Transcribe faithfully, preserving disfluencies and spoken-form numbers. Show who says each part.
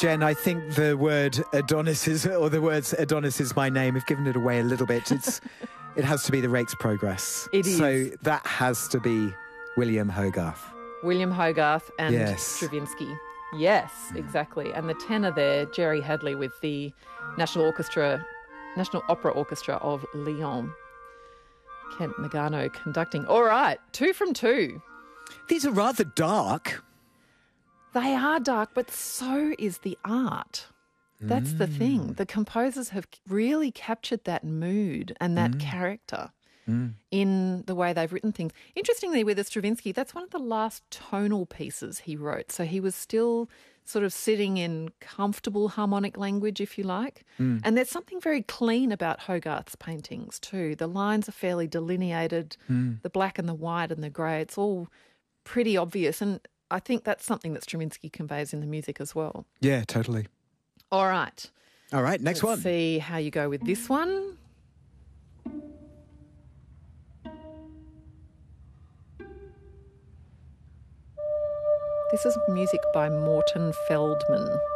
Speaker 1: Jen, I think the word Adonis is, or the words Adonis is my name, have given it away a little bit. It's, it has to be the Rake's Progress.
Speaker 2: It is.
Speaker 1: So that has to be William Hogarth.
Speaker 2: William Hogarth and
Speaker 1: Yes.
Speaker 2: Stravinsky. Yes, exactly. And the tenor there, Jerry Hadley with the National Orchestra, National Opera Orchestra of Lyon. Kent Nagano conducting. All right, two from two.
Speaker 1: These are rather dark.
Speaker 2: They are dark, but so is the art. That's the thing. The composers have really captured that mood and that character in the way they've written things. Interestingly, with the Stravinsky, that's one of the last tonal pieces he wrote. So he was still sort of sitting in comfortable harmonic language, if you like. And there's something very clean about Hogarth's paintings too. The lines are fairly delineated, the black and the white and the grey. It's all pretty obvious. And I think that's something that Stravinsky conveys in the music as well.
Speaker 1: Yeah, totally.
Speaker 2: All right.
Speaker 1: All right, next
Speaker 2: Let's
Speaker 1: one.
Speaker 2: see how you go with this one. This is music by Morton Feldman.